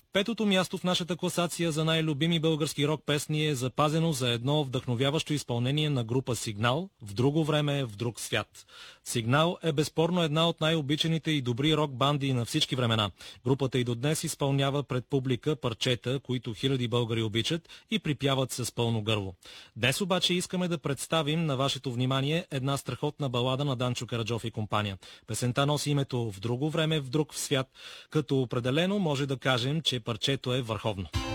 Петото място в нашата класация за най-любими български рок песни е запазено за едно вдъхновяващо изпълнение на група Сигнал «В друго време, в друг свят». Сигнал е безспорно една от най-обичаните и добри рок банди на всички времена. Групата и до днес изпълнява пред публика парчета, които хиляди българи обичат и припяват с пълно гърло. Днес обаче искаме да представим на вашето внимание една страхотна балада на Данчо Караджов и компания. Песента носи името «В друго време, в друг свят», като определено може да кажем, че парчето е върховно.